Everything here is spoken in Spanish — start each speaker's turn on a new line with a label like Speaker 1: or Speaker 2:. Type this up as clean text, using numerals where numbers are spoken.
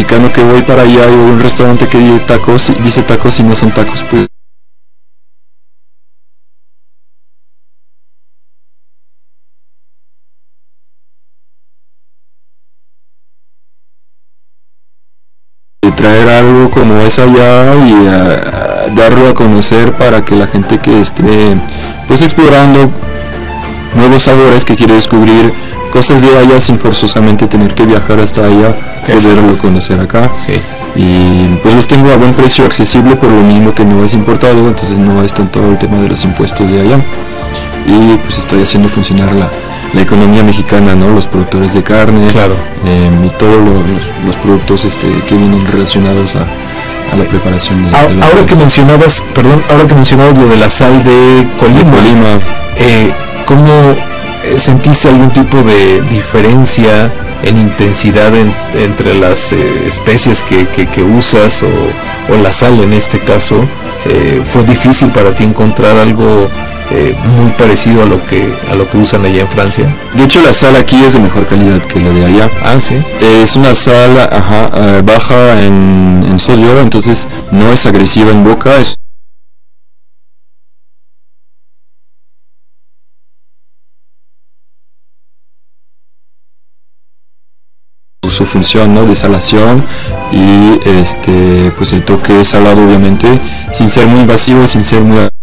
Speaker 1: mexicano que voy para allá y voy a un restaurante que dice tacos y no son tacos, pues traer algo como es allá y darlo a conocer para que la gente que esté pues explorando nuevos sabores, que quiere descubrir cosas de allá sin forzosamente tener que viajar hasta allá, poderlo conocer acá.
Speaker 2: Sí.
Speaker 1: Y pues los tengo a buen precio, accesible, por lo mismo que no es importado, entonces no es tanto el tema de los impuestos de allá. Y pues estoy haciendo funcionar la economía mexicana, ¿no? Los productores de carne,
Speaker 2: claro,
Speaker 1: y todos los productos que vienen relacionados a la preparación de
Speaker 2: ahora que mencionabas lo de la sal de Colima, ¿cómo sentiste algún tipo de diferencia en intensidad entre las especies que usas o la sal en este caso? ¿Fue difícil para ti encontrar algo muy parecido a lo que usan allá en Francia?
Speaker 1: De hecho, la sal aquí es de mejor calidad que la de allá.
Speaker 2: Ah, sí.
Speaker 1: Es una sal baja en sodio, entonces no es agresiva en boca, es su función, ¿no?, de salación, y pues el toque es salado, obviamente, sin ser muy invasivo, sin ser muy